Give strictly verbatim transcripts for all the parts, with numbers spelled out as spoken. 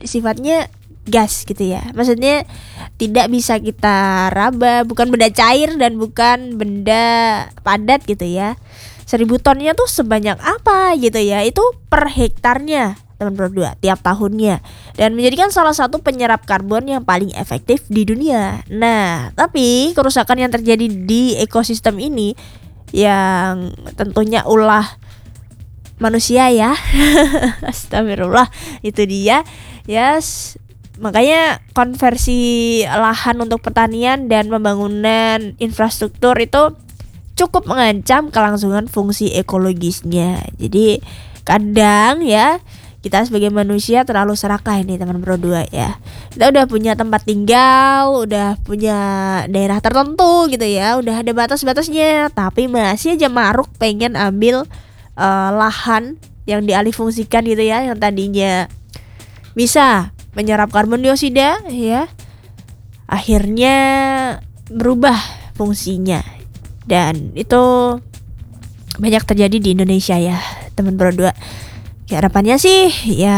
sifatnya gas gitu ya. Maksudnya tidak bisa kita raba, bukan benda cair dan bukan benda padat gitu ya. Seribu tonnya tuh sebanyak apa gitu ya? Itu per hektarnya teman berdua tiap tahunnya, dan menjadikan salah satu penyerap karbon yang paling efektif di dunia. Nah, tapi kerusakan yang terjadi di ekosistem ini yang tentunya ulah manusia ya. Astagfirullah, itu dia. Yes. Makanya konversi lahan untuk pertanian dan pembangunan infrastruktur itu cukup mengancam kelangsungan fungsi ekologisnya. Jadi kadang ya kita sebagai manusia terlalu serakah ini teman berdua ya. Kita udah punya tempat tinggal, udah punya daerah tertentu gitu ya, udah ada batas-batasnya, tapi masih aja maruk pengen ambil uh, lahan yang dialihfungsikan gitu ya, yang tadinya bisa menyerap karbon dioksida ya, akhirnya berubah fungsinya. Dan itu banyak terjadi di Indonesia ya teman berdua. Ya, harapannya sih ya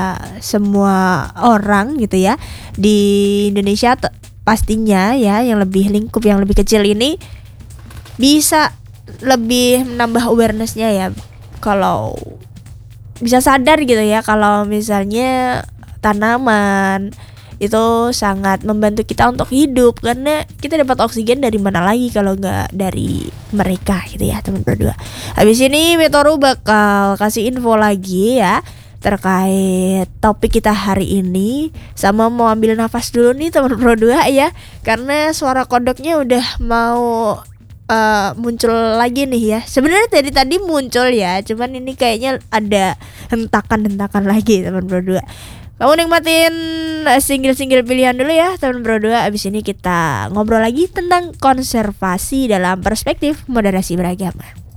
semua orang gitu ya di Indonesia t- pastinya ya yang lebih lingkup yang lebih kecil ini bisa lebih menambah awarenessnya ya, kalau bisa sadar gitu ya kalau misalnya tanaman itu sangat membantu kita untuk hidup, karena kita dapat oksigen dari mana lagi kalau nggak dari mereka gitu ya teman berdua. Habis ini Metoru bakal kasih info lagi ya terkait topik kita hari ini, sama mau ambil nafas dulu nih teman berdua ya, karena suara kodoknya udah mau uh, muncul lagi nih ya. Sebenarnya dari tadi muncul ya, cuman ini kayaknya ada hentakan-hentakan lagi teman berdua. Kamu nikmatin single-single pilihan dulu ya teman berdua. Abis ini kita ngobrol lagi tentang konservasi dalam perspektif moderasi beragama.